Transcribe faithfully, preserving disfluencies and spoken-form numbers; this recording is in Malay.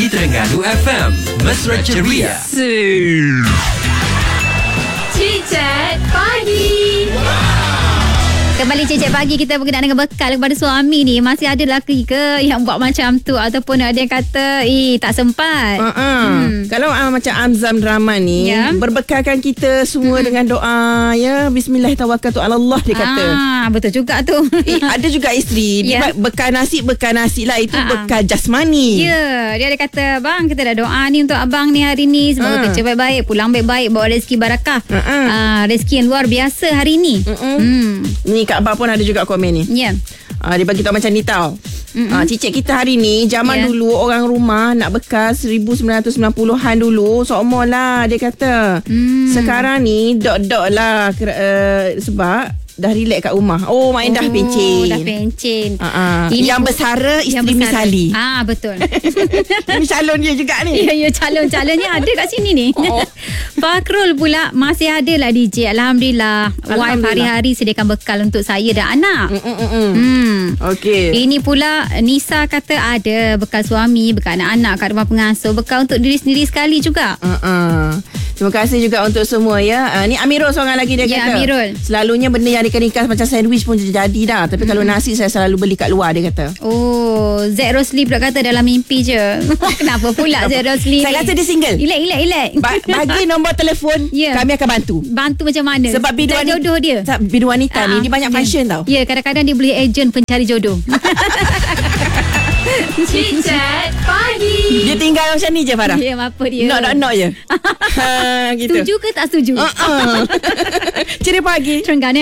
di Terengganu F M. Mesra Ceria. Cicit Pagi. Kembali Cicit Pagi, kita berkenaan dengan bekal kepada suami ni. Masih ada lelaki ke yang buat macam tu? Ataupun ada yang kata, eh tak sempat. uh-uh. hmm. Kalau uh, macam Amzam Rahman ni, ya, berbekalkan kita semua hmm. dengan doa, ya, Bismillahirrahmanirrahim, dia kata. Ah, betul juga tu. eh, Ada juga isteri, ya, dia bekal nasi, bekal nasi lah. Itu uh-uh. bekal jasmani. Ya, dia ada kata, bang, kita dah doa ni untuk abang ni hari ni. Semoga uh. kerja baik-baik, pulang baik-baik, bawa rezeki barakah. uh-uh. uh, Rezeki yang luar biasa hari ni. uh-uh. hmm. Ni Kak Abah pun ada juga komen ni. Ya, yeah. uh, Dia bagi tahu macam ni tau. Uh, cicit kita hari ni, zaman yeah. dulu orang rumah nak bekal seribu sembilan ratus sembilan puluhan dulu, seumur lah dia kata. hmm. Sekarang ni dot-dot lah, uh, sebab dah relax kat rumah. Oh, main oh, dah pencin. Dah pencin. Uh-uh. Yang bersara isteri Misali. Ah, betul. Ini calon dia juga ni. Ya, ya, calon-calonnya ada kat sini ni. Oh. Fakrul pula masih ada lah D J. Alhamdulillah. Alhamdulillah. Wife hari-hari sediakan bekal untuk saya dan anak. Mm-mm-mm. Hmm. Okey. Ini pula Nisa kata ada bekal suami, bekal anak-anak kat rumah pengasuh, bekal untuk diri sendiri sekali juga. Uh-uh. Terima kasih juga untuk semua, ya. Uh, ni Amirul seorang lagi dia ya, kata. Amirul. Selalunya benda yang ringkas macam sandwich pun jadi dah. Tapi hmm. kalau nasi saya selalu beli kat luar, dia kata. Oh, Zack Rosli pula kata dalam mimpi je. Kenapa pula Zack Rosli? Saya rasa dia single. Ilek, ilek, ilek. Ba- bagi nombor telefon, yeah. kami akan bantu. Bantu macam mana? Sebab bidu wanita, jodoh dia. Sebab bidu wanita uh, ni, dia banyak yeah. function tau. Ya, yeah, kadang-kadang dia boleh agent pencari jodoh. Cicit Pagi. Dia tinggal macam ni je, Farah. Ya, yeah, apa dia? Nak, nak, nak je. ha, gitu. Setuju ke tak setuju? Uh-uh. Ceria Pagi. Terengganu